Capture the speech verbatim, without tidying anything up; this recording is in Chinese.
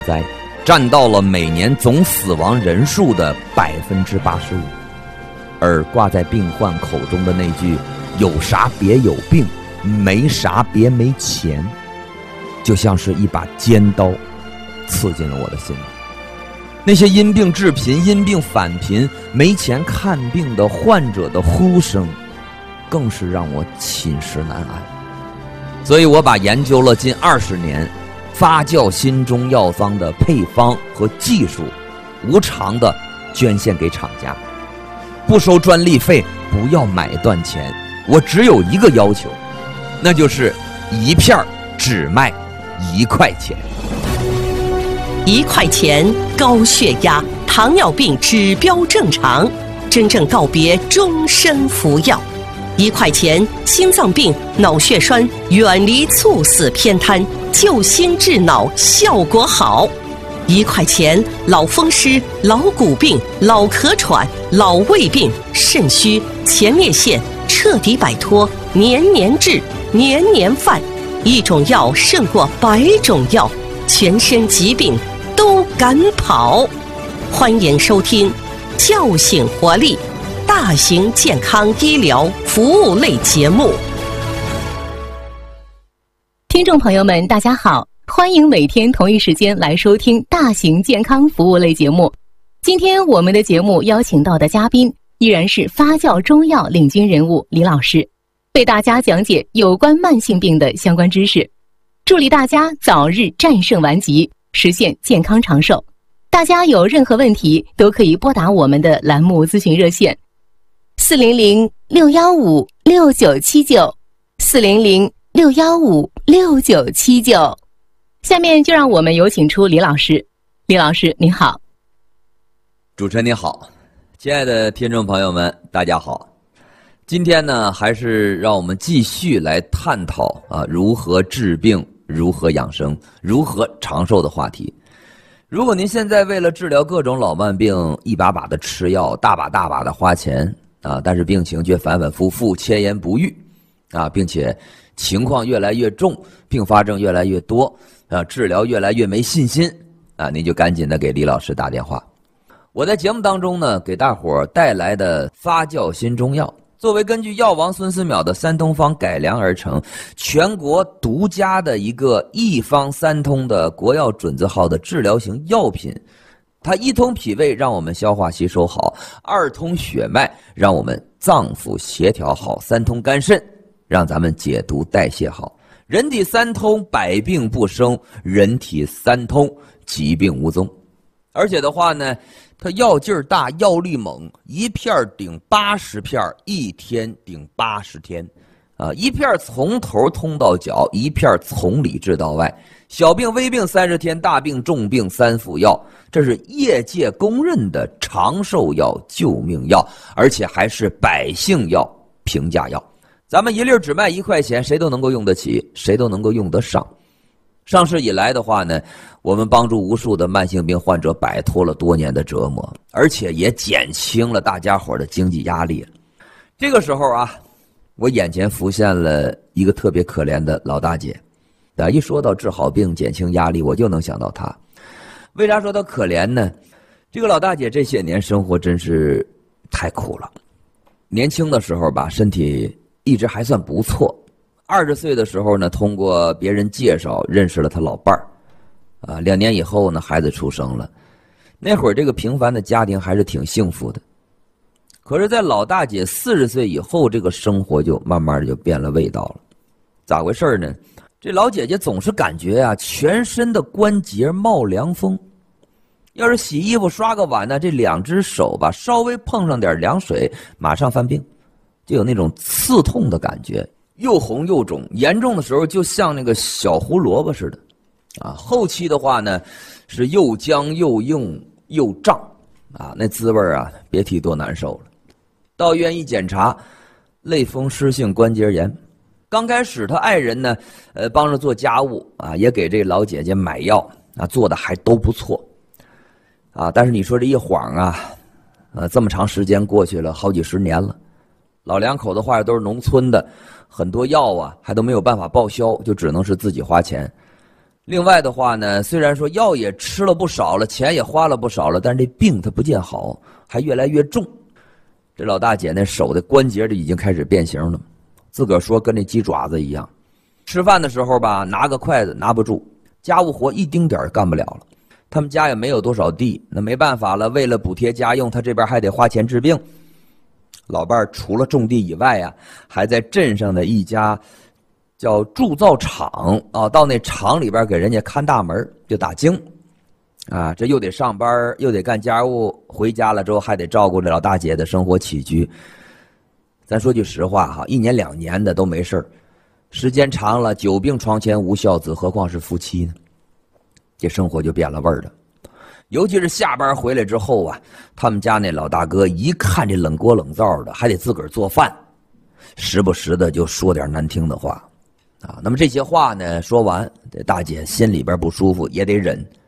灾，占到了每年总死亡人数的百分之八十五。而挂在病患口中的那句“有啥别有病，没啥别没钱”，就像是一把尖刀，刺进了我的心里。那些因病致贫、因病返贫、没钱看病的患者的呼声，更是让我寝食难安。所以我把研究了近二十年发酵新中药方的配方和技术，无偿的捐献给厂家，不收专利费，不要买断钱。我只有一个要求，那就是一片只卖一块钱。 一块钱，高血压、糖尿病指标正常，真正告别终身服药。一块钱，心脏病、脑血栓远离猝死偏瘫，救心治脑效果好。一块钱，老风湿、老骨病、老咳喘、老胃病、肾虚、前列腺彻底摆脱，年年治，年年犯。一种药胜过百种药，全身疾病都敢跑。欢迎收听叫醒活力大型健康医疗服务类节目。 听众朋友们大家好，欢迎每天同一时间来收听大型健康服务类节目。今天我们的节目邀请到的嘉宾依然是发酵中药领军人物李老师，为大家讲解有关慢性病的相关知识，助力大家早日战胜顽疾，实现健康长寿。大家有任何问题都可以拨打我们的栏目咨询热线四零零六一五六九七九 四零零六一五六九七九。下面就让我们有请出李老师。李老师您好。 主持人你好，亲爱的听众朋友们大家好。今天呢，还是让我们继续来探讨啊如何治病、如何养生、如何长寿的话题。如果您现在为了治疗各种老慢病，一把把的吃药，大把大把的花钱啊，但是病情却反反复复、千言不愈啊，并且情况越来越重，并发症越来越多啊，治疗越来越没信心啊，您就赶紧的给李老师打电话。我在节目当中呢，给大伙儿带来的发酵新中药，作为根据药王孙思邈的三通方改良而成，全国独家的一个一方三通的国药准字号的治疗型药品。它一通脾胃，让我们消化吸收好；二通血脉，让我们脏腑协调好；三通肝肾，让咱们解毒代谢好。人体三通，百病不生；人体三通，疾病无踪。而且的话呢，它药劲儿大，药力猛，一片顶八十片，一天顶八十天，啊，一片从头通到脚，一片从里治到外。小病微病三十天，大病重病三服药，这是业界公认的长寿药、救命药，而且还是百姓药、平价药。咱们一粒只卖一块钱，谁都能够用得起，谁都能够用得上。上市以来的话呢，我们帮助无数的慢性病患者摆脱了多年的折磨，而且也减轻了大家伙的经济压力。这个时候啊，我眼前浮现了一个特别可怜的老大姐啊，一说到治好病、减轻压力，我就能想到她。为啥说她可怜呢？这个老大姐这些年生活真是太苦了。年轻的时候吧，身体一直还算不错。二十岁的时候呢，通过别人介绍认识了他老伴儿，啊，两年以后呢，孩子出生了。那会儿这个平凡的家庭还是挺幸福的。可是，在老大姐四十岁以后，这个生活就慢慢的就变了味道了。咋回事呢？这老姐姐总是感觉啊，全身的关节冒凉风。要是洗衣服、刷个碗呢，这两只手吧，稍微碰上点凉水，马上犯病，就有那种刺痛的感觉。又红又肿，严重的时候就像那个小胡萝卜似的，啊，后期的话呢，是又僵又硬又胀，啊，那滋味啊，别提多难受了。到医院一检查，类风湿性关节炎。刚开始他爱人呢，呃，帮着做家务啊，也给这老姐姐买药啊，做的还都不错，啊，但是你说这一晃啊，呃，这么长时间过去了，好几十年了。老两口的话都是农村的，很多药啊还都没有办法报销，就只能是自己花钱。 另外的话呢，虽然说药也吃了不少了，钱也花了不少了，但是这病它不见好，还越来越重。这老大姐那手的关节就已经开始变形了，自个儿说跟那鸡爪子一样。吃饭的时候吧，拿个筷子拿不住，家务活一丁点儿干不了了。他们家也没有多少地，那没办法了，为了补贴家用，他这边还得花钱治病。老伴儿除了种地以外啊，还在镇上的一家叫铸造厂啊，到那厂里边给人家看大门，就打更啊，这又得上班又得干家务，回家了之后还得照顾这老大姐的生活起居。咱说句实话哈，一年两年的都没事儿，时间长了，久病床前无孝子，何况是夫妻呢？这生活就变了味儿了。尤其是下班回来之后啊，他们家那老大哥一看这冷锅冷灶的，还得自个儿做饭，时不时的就说点难听的话啊。那么这些话呢说完，这大姐心里边不舒服也得忍，